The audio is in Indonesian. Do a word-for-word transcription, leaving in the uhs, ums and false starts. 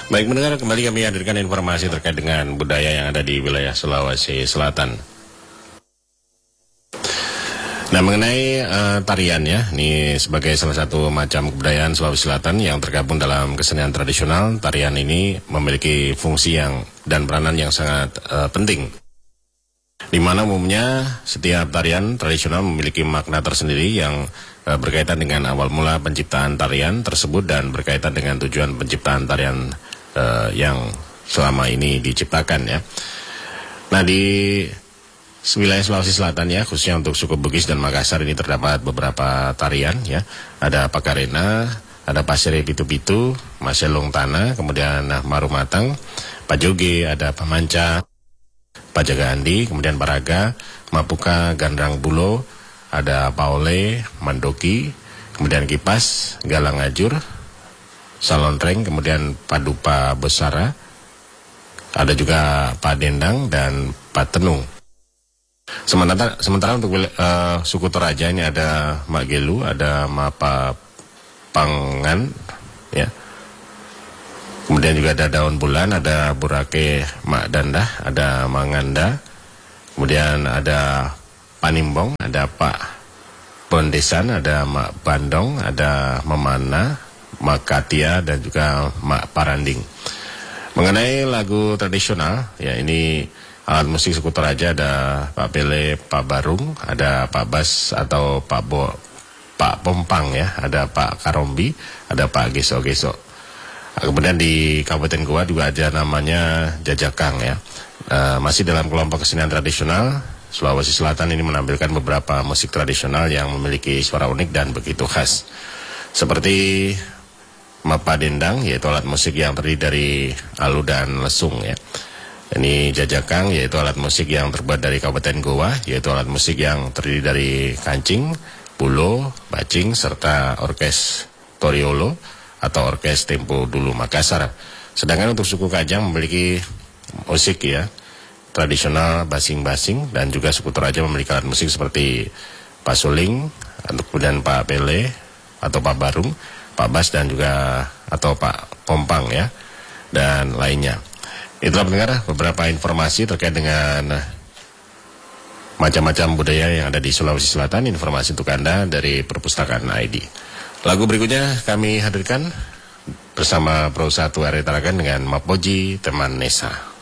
Baik mendengar, kembali kami hadirkan informasi terkait dengan budaya yang ada di wilayah Sulawesi Selatan. Nah, mengenai uh, tarian ya, ini sebagai salah satu macam kebudayaan Sulawesi Selatan yang tergabung dalam kesenian tradisional, tarian ini memiliki fungsi yang dan peranan yang sangat uh, penting. Di mana umumnya setiap tarian tradisional memiliki makna tersendiri yang uh, berkaitan dengan awal mula penciptaan tarian tersebut dan berkaitan dengan tujuan penciptaan tarian uh, yang selama ini diciptakan ya. Nah, di wilayah Sulawesi Selatan ya, khususnya untuk suku Bugis dan Makassar ini terdapat beberapa tarian ya. Ada Pakarena, ada Pasire Pitu-Pitu, Maselung Tanah, kemudian Marumatang, Pajoge, ada Pamanca, Pajaga Andi, kemudian Paraga, Mapuka, Gandrang Bulo, ada Paole, Mandoki, kemudian Kipas, Galang Ajur, Salonreng, kemudian Padupa Besara, ada juga Padendang dan Patenung. Sementara, sementara untuk uh, suku Toraja ini ada Mak Gelu, ada Mapa Pangan, ya. Kemudian juga ada Daun Bulan, ada Burake Mak Dandah, ada Manganda, kemudian ada Panimbong, ada Pak Bondesan, ada Mak Bandong, ada Memana, Mak Katia, dan juga Mak Paranding. Mengenai lagu tradisional, ya ini alat musik suku Toraja ada Pak Pele, Pak Barung, ada Pak Bas atau Pak Bo, Pak Pompang ya, ada Pak Karombi, ada Pak Geso-Geso. Kemudian di Kabupaten Goa juga ada namanya Jajakang ya. E, masih dalam kelompok kesenian tradisional, Sulawesi Selatan ini menampilkan beberapa musik tradisional yang memiliki suara unik dan begitu khas. Seperti Mapa Dendang, yaitu alat musik yang terdiri dari alu dan lesung ya. Ini Jajakang, yaitu alat musik yang terbuat dari Kabupaten Goa, yaitu alat musik yang terdiri dari kancing, bulo, bacing, serta orkes toriolo atau orkes tempo dulu Makassar. Sedangkan untuk suku Kajang memiliki musik ya tradisional basing-basing, dan juga suku Toraja memiliki alat musik seperti pasuling, kemudian Pak Pele atau Pak Barung, Pak Bas, dan juga atau Pak Pompang ya, dan lainnya. Itulah pendengar beberapa informasi terkait dengan macam-macam budaya yang ada di Sulawesi Selatan. Informasi untuk Anda dari Perpustakaan I D. Lagu berikutnya kami hadirkan bersama Pro satu R Tarakan dengan Mapoji Teman Nesa.